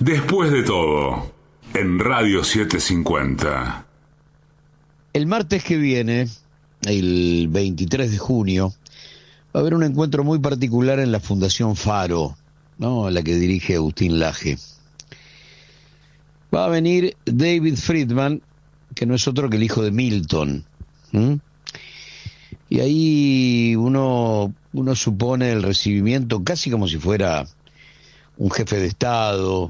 Después de todo, en Radio 750. El martes que viene, el 23 de junio, va a haber un encuentro muy particular en la Fundación Faro, ¿no?, la que dirige Agustín Laje. Va a venir David Friedman, que no es otro que el hijo de Milton. Y ahí uno supone el recibimiento casi como si fuera un jefe de Estado,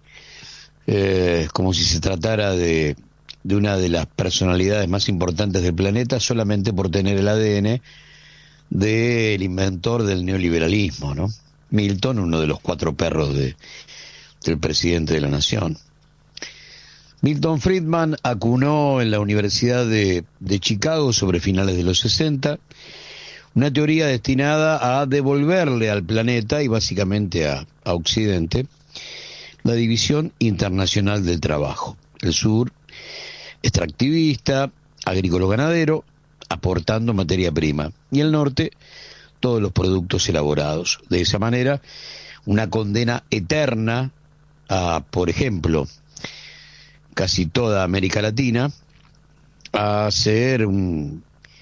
como si se tratara de una de las personalidades más importantes del planeta, solamente por tener el ADN del inventor del neoliberalismo, ¿no? Milton, uno de los 4 perros del presidente de la nación. Milton Friedman acunó en la Universidad de Chicago sobre finales de los 60 una teoría destinada a devolverle al planeta y básicamente a Occidente la división internacional del trabajo. El sur, extractivista, agrícola-ganadero, aportando materia prima, y el norte, todos los productos elaborados. De esa manera, una condena eterna a, por ejemplo, casi toda América Latina, a ser un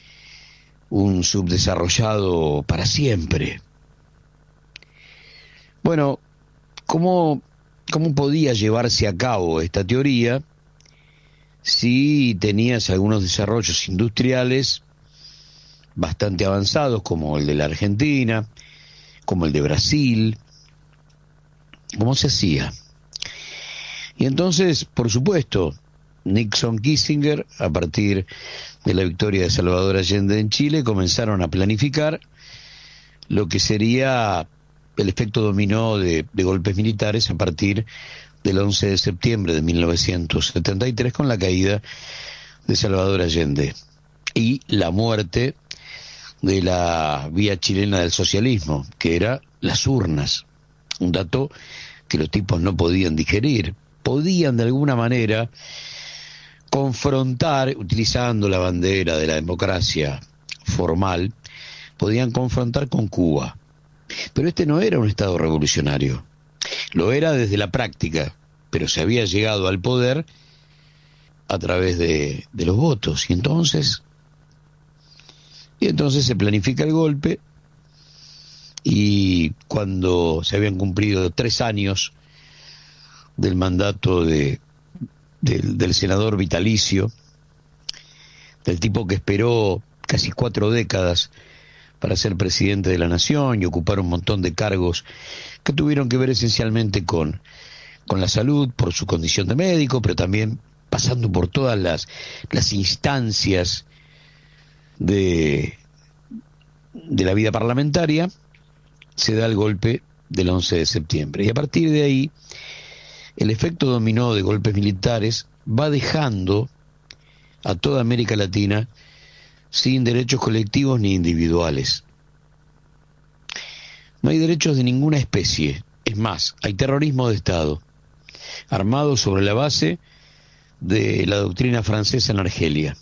subdesarrollado para siempre. Bueno, ¿cómo podía llevarse a cabo esta teoría si tenías algunos desarrollos industriales bastante avanzados, como el de la Argentina, como el de Brasil? ¿Cómo se hacía? Y entonces, por supuesto, Nixon, Kissinger, a partir de la victoria de Salvador Allende en Chile, comenzaron a planificar lo que sería el efecto dominó de golpes militares a partir del 11 de septiembre de 1973, con la caída de Salvador Allende y la muerte de la vía chilena del socialismo, que era las urnas, un dato que los tipos no podían digerir. Podían de alguna manera confrontar, utilizando la bandera de la democracia formal, podían confrontar con Cuba. Pero este no era un Estado revolucionario, lo era desde la práctica, pero se había llegado al poder a través de los votos. Y entonces se planifica el golpe, y cuando se habían cumplido 3 años del mandato del senador vitalicio, del tipo que esperó casi 4 décadas para ser presidente de la nación y ocupar un montón de cargos que tuvieron que ver esencialmente con la salud, por su condición de médico, pero también pasando por todas las instancias de la vida parlamentaria. Se da el golpe del 11 de septiembre. Y a partir de ahí, el efecto dominó de golpes militares va dejando a toda América Latina sin derechos colectivos ni individuales. No hay derechos de ninguna especie. Es más, hay terrorismo de Estado, armado sobre la base de la doctrina francesa en Argelia.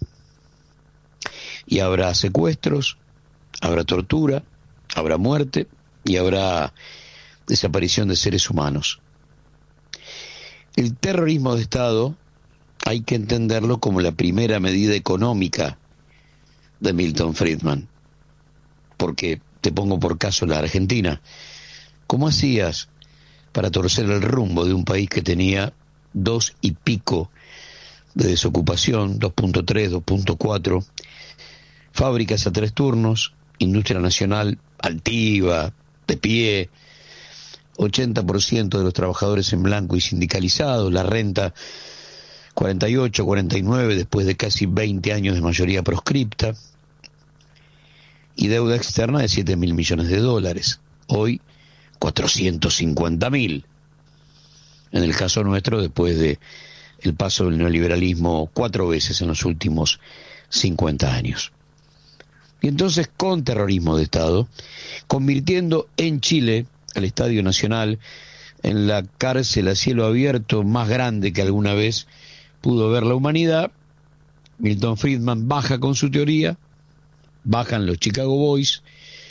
Y habrá secuestros, habrá tortura, habrá muerte y habrá desaparición de seres humanos. El terrorismo de Estado hay que entenderlo como la primera medida económica de Milton Friedman. Porque, te pongo por caso la Argentina, ¿cómo hacías para torcer el rumbo de un país que tenía 2 y pico de desocupación, 2.3, 2.4, fábricas a 3 turnos, industria nacional altiva, de pie, 80% de los trabajadores en blanco y sindicalizados, la renta 48, 49 después de casi 20 años de mayoría proscripta, y deuda externa de 7.000 millones de dólares, hoy 450.000, en el caso nuestro después de el paso del neoliberalismo 4 veces en los últimos 50 años. Y entonces, con terrorismo de Estado, convirtiendo en Chile al Estadio Nacional en la cárcel a cielo abierto más grande que alguna vez pudo ver la humanidad, Milton Friedman baja con su teoría, bajan los Chicago Boys